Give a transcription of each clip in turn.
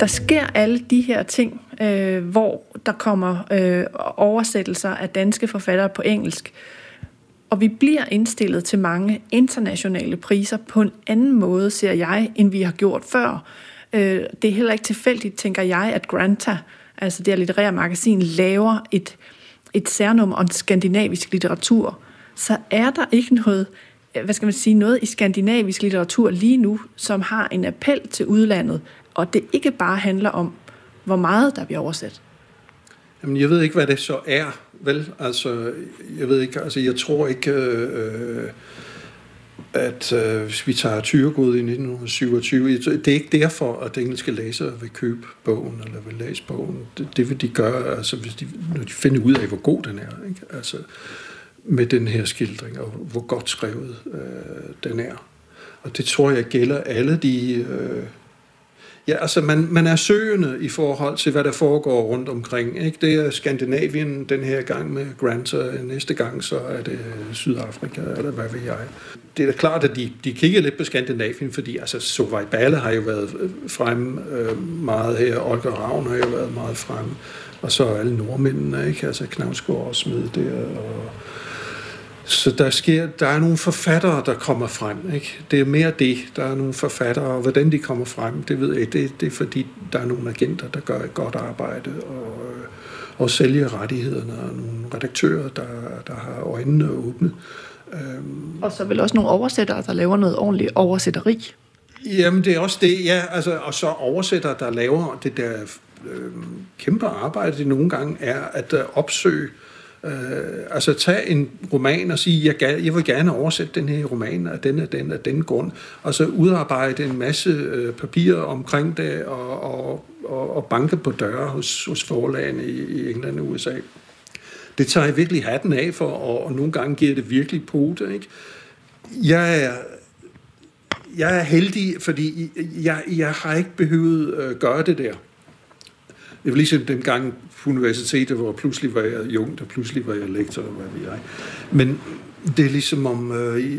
Der sker alle de her ting, hvor der kommer oversættelser af danske forfattere på engelsk, og vi bliver indstillet til mange internationale priser på en anden måde, ser jeg, end vi har gjort før. Det er heller ikke tilfældigt, tænker jeg, at Granta, altså det her litterære magasin, laver et særnummer om skandinavisk litteratur. Så er der ikke noget, noget i skandinavisk litteratur lige nu, som har en appel til udlandet, og det ikke bare handler om, hvor meget der bliver oversat. Jamen, jeg ved ikke, hvad det så er, vel? Altså, jeg ved ikke, altså, jeg tror ikke, at hvis vi tager Thyregod i 1927, det er ikke derfor, at engelske læsere vil købe bogen, eller vil læse bogen. Det vil de gøre, altså, når de finder ud af, hvor god den er, ikke? Altså, med den her skildring, og hvor godt skrevet den er. Og det tror jeg gælder alle de... altså man er søgende i forhold til, hvad der foregår rundt omkring. Ikke? Det er Skandinavien den her gang med Granta, næste gang så er det Sydafrika, eller hvad ved jeg. Det er da klart, at de kigger lidt på Skandinavien, fordi altså Solveig Balle har jo været fremme meget her, Olga Ravn har jo været meget fremme, og så alle nordmændene, ikke? Altså Knausgård og Smed der, og så der er nogle forfattere, der kommer frem. Ikke? Det er mere det. Der er nogle forfattere, og hvordan de kommer frem, det ved jeg. Det er fordi, der er nogle agenter, der gør et godt arbejde, og sælger rettighederne, og nogle redaktører, der har øjnene åbne. Og så vel også nogle oversættere, der laver noget ordentligt oversætteri. Jamen, det er også det, ja. Altså, og så oversættere, der laver det der kæmpe arbejde, det nogle gange er at opsøge altså tage en roman og sige, jeg vil gerne oversætte den her roman af den grund, og så udarbejde en masse papirer omkring det, og banke på døre hos forlagene i England og USA. Det tager jeg virkelig hatten af for, og nogle gange giver det virkelig pote, ikke? Jeg er heldig, fordi jeg har ikke behøvet gøre det der. Det var ligesom den gang på universitetet, hvor pludselig var jeg jung, og pludselig var jeg lektor, og hvad ved jeg. Men det er ligesom om,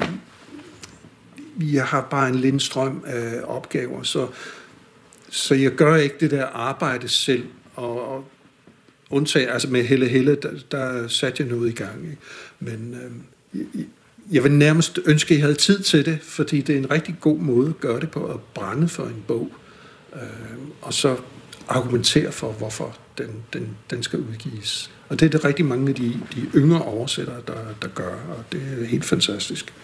jeg har bare en lindstrøm af opgaver, så jeg gør ikke det der arbejde selv, og undtagen, altså med Helle, der satte jeg noget i gang. Ikke? Men jeg vil nærmest ønske, at jeg havde tid til det, fordi det er en rigtig god måde at gøre det på, at brænde for en bog, og så argumentere for, hvorfor den skal udgives. Og det er det rigtig mange af de yngre oversættere, der gør, og det er helt fantastisk.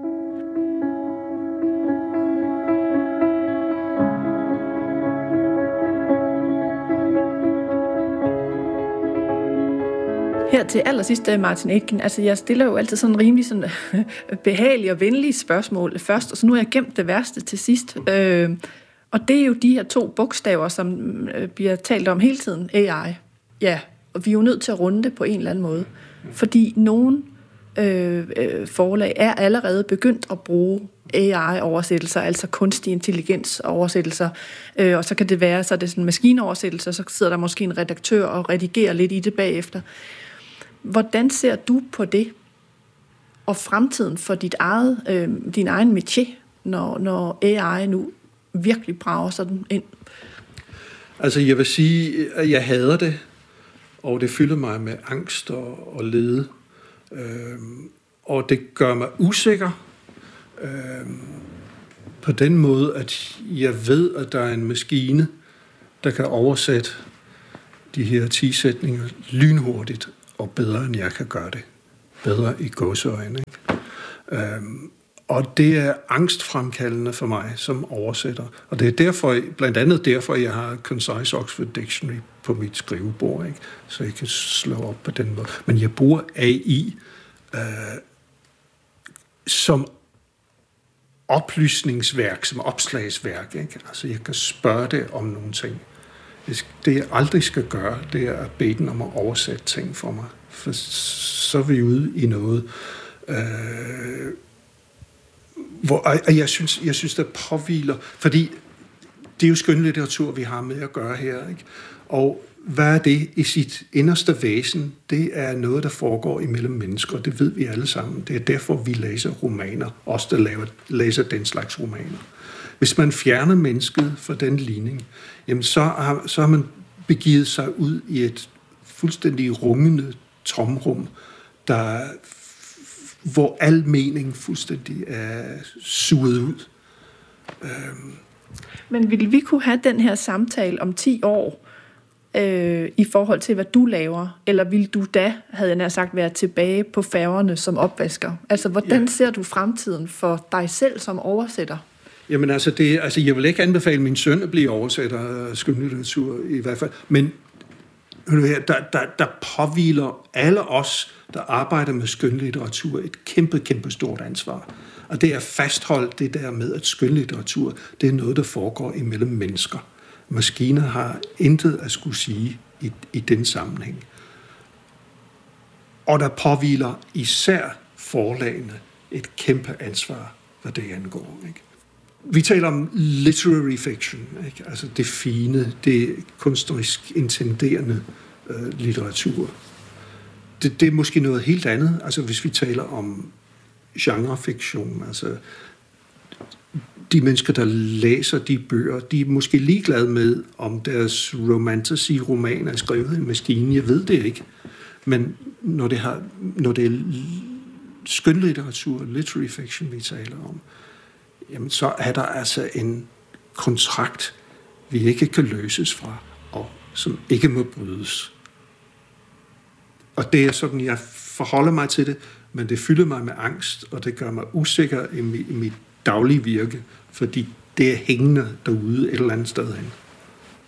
Her til allersidst, Martin Aitken, altså jeg stiller jo altid sådan rimelig sådan behagelige og venlige spørgsmål først, og så nu har jeg gemt det værste til sidst. Og det er jo de her 2 bogstaver, som bliver talt om hele tiden, AI. Ja, og vi er jo nødt til at runde det på en eller anden måde. Fordi nogle forlag er allerede begyndt at bruge AI-oversættelser, altså kunstig intelligens-oversættelser. Og så kan det være, så er det sådan en maskinoversættelse, så sidder der måske en redaktør og redigerer lidt i det bagefter. Hvordan ser du på det? Og fremtiden for din egen métier, når AI nu virkelig brager sådan ind? Altså, jeg vil sige, at jeg hader det, og det fylder mig med angst og lede. Og det gør mig usikker på den måde, at jeg ved, at der er en maskine, der kan oversætte de her 10 sætninger lynhurtigt og bedre, end jeg kan gøre det. Bedre i gåseøjne. Og det er angstfremkaldende for mig som oversætter. Og det er blandt andet derfor, jeg har Concise Oxford Dictionary på mit skrivebord, ikke? Så jeg kan slå op på den måde. Men jeg bruger AI som oplysningsværk, som opslagsværk, ikke? Altså jeg kan spørge det om nogle ting. Det jeg aldrig skal gøre, det er at bede den om at oversætte ting for mig. For så er vi ude i noget... Og jeg synes, der påhviler, fordi det er jo skønlitteratur, vi har med at gøre her, ikke? Og hvad er det i sit inderste væsen? Det er noget, der foregår imellem mennesker, det ved vi alle sammen. Det er derfor, vi læser romaner, os der læser den slags romaner. Hvis man fjerner mennesket fra den ligning, jamen så har man begivet sig ud i et fuldstændig rungende tomrum, hvor al mening fuldstændig er suget ud. Men ville vi kunne have den her samtale om 10 år, i forhold til, hvad du laver? Eller vil du da, havde jeg nær sagt, være tilbage på færgerne som opvasker? Altså, hvordan ser du fremtiden for dig selv som oversætter? Jamen altså, jeg vil ikke anbefale min søn at blive oversætter af skønlitteratur i hvert fald, men der påhviler alle os, der arbejder med skønlitteratur, et kæmpe stort ansvar. Og det er fastholdt det der med, at skønlitteratur, det er noget, der foregår imellem mennesker. Maskiner har intet at skulle sige i den sammenhæng. Og der påhviler især forlagene et kæmpe ansvar, hvad det angår. Ikke? Vi taler om literary fiction, ikke? Altså det fine, det kunstnerisk intenderende litteratur. Det er måske noget helt andet, altså hvis vi taler om genrefiktion, altså de mennesker, der læser de bøger, de er måske ligeglade med, om deres romantasy-roman er skrevet i en maskine. Jeg ved det ikke. Men når det er skønlitteratur, literary fiction, vi taler om, jamen så er der altså en kontrakt, vi ikke kan løses fra, og som ikke må brydes. Og det er sådan, jeg forholder mig til det, men det fylder mig med angst, og det gør mig usikker i mit daglige virke, fordi det er hængende derude et eller andet sted hen.